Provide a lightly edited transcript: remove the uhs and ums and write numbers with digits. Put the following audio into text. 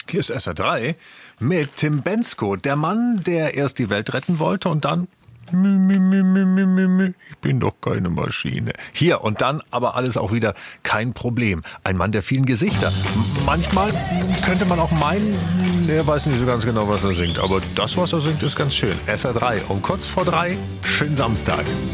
Hier ist SR3 mit Tim Bendzko, der Mann, der erst die Welt retten wollte und dann ich bin doch keine Maschine. Hier und dann aber alles auch wieder kein Problem. Ein Mann der vielen Gesichter. Manchmal könnte man auch meinen, er weiß nicht so ganz genau, was er singt. Aber das, was er singt, ist ganz schön. SR3 um kurz vor 3, schönen Samstag.